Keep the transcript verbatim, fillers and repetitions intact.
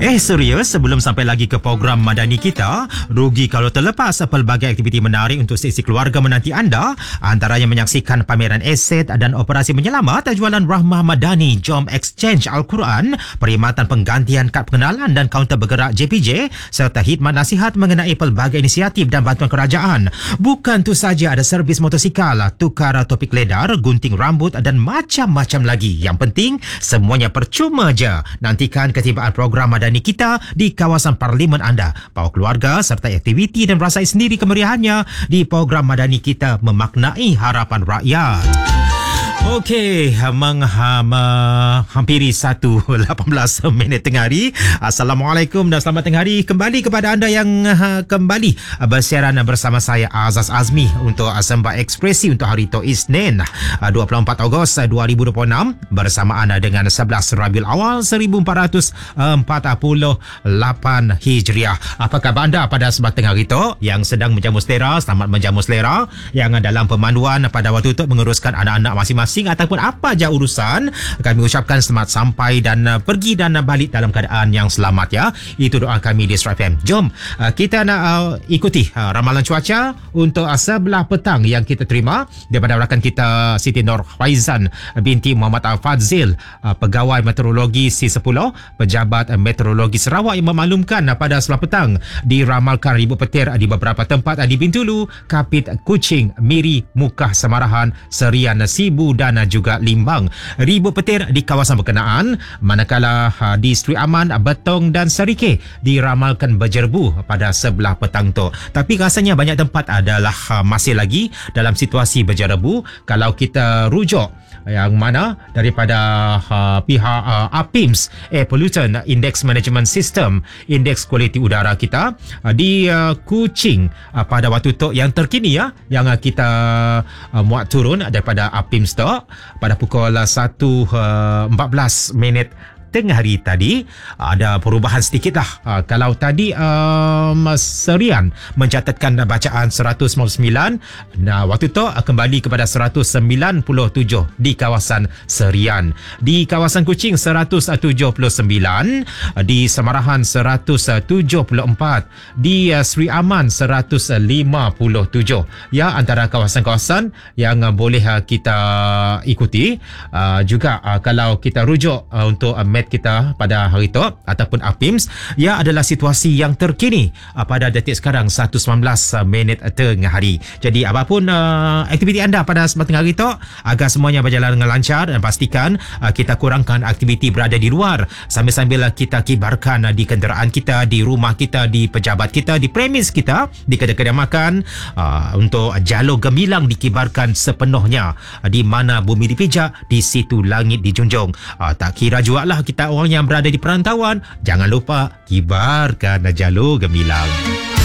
Eh serius, sebelum sampai lagi ke program Madani kita, rugi kalau terlepas pelbagai aktiviti menarik untuk sesi keluarga menanti anda, antaranya menyaksikan pameran aset dan operasi menyelamat, jualan Rahmah Madani, Jom Exchange Al-Quran, perkhidmatan penggantian kad pengenalan dan kaunter bergerak J P J, serta khidmat nasihat mengenai pelbagai inisiatif dan bantuan kerajaan. Bukan tu saja, ada servis motosikal, tukar topik ledar, gunting rambut dan macam-macam lagi. Yang penting, semuanya percuma je. Nantikan ketibaan program Madani kita di kawasan parlimen anda. Bawa keluarga serta aktiviti dan rasai sendiri kemeriahannya di program Madani kita, memaknai harapan rakyat. Okey, menghampiri satu lapan belas minit tengah hari. Assalamualaikum dan selamat tengah hari kembali kepada anda yang uh, kembali bersiaran bersama saya Azaz Azmi untuk Sembah Ekspresi untuk hari itu Isnin uh, dua puluh empat Ogos dua ribu dua puluh enam bersamaan dengan sebelas Rabiul Awal seribu empat ratus empat puluh lapan Hijriah. Apa khabar anda pada sebelah tengah hari itu yang sedang menjamu selera? Selamat menjamu selera. Yang dalam pemanduan pada waktu itu menguruskan anak-anak masing-masing ataupun apa aja urusan, kami ucapkan selamat sampai dan uh, pergi dan uh, balik dalam keadaan yang selamat ya. Itu doa kami di Astro F M. Jom uh, kita nak uh, ikuti uh, ramalan cuaca untuk uh, sebelah petang yang kita terima daripada rakan kita Siti Nur Faizan binti Muhammad Fadzil, uh, pegawai meteorologi C sepuluh, pejabat uh, meteorologi Sarawak, yang memaklumkan uh, pada sebelah petang diramalkan ribuan petir uh, di beberapa tempat uh, di Bintulu, Kapit, Kuching, Miri, Mukah, Samarahan, Serian, Sibu dan juga Limbang. Ribuan petir di kawasan berkenaan, manakala uh, di Sri Aman, Betong dan Serike diramalkan berjerbu pada sebelah petang tu. Tapi rasanya banyak tempat adalah uh, masih lagi dalam situasi berjerebu. Kalau kita rujuk yang mana daripada uh, pihak uh, A P I M S, Air Pollutant Index Management System, indeks kualiti udara kita uh, di uh, Kuching uh, pada waktu tu yang terkini ya, yang uh, kita uh, muat turun daripada A P I M S tu pada pukul satu empat belas minit tengah hari tadi, ada perubahan sedikit lah. Uh, kalau tadi um, Serian mencatatkan bacaan seratus sembilan puluh sembilan, nah waktu tu uh, kembali kepada seratus sembilan puluh tujuh di kawasan Serian. Di kawasan Kuching seratus tujuh puluh sembilan, uh, di Samarahan seratus tujuh puluh empat, di uh, Sri Aman seratus lima puluh tujuh. Ya, antara kawasan-kawasan yang uh, boleh uh, kita ikuti. Uh, juga uh, kalau kita rujuk uh, untuk uh, kita pada hari itu ataupun A P I M S, ia adalah situasi yang terkini uh, pada detik sekarang satu sembilan belas minit tengah hari. Jadi apapun uh, aktiviti anda pada sebelah tengah hari itu, agar semuanya berjalan dengan lancar, dan pastikan uh, kita kurangkan aktiviti berada di luar sambil-sambil kita kibarkan uh, di kenderaan kita, di rumah kita, di pejabat kita, di premis kita, di kedai-kedai makan, uh, untuk jalur gemilang dikibarkan sepenuhnya. Uh, di mana bumi dipijak, di situ langit dijunjung. Uh, tak kira jugalah kita orang yang berada di perantauan, jangan lupa kibarkan jalur gemilang.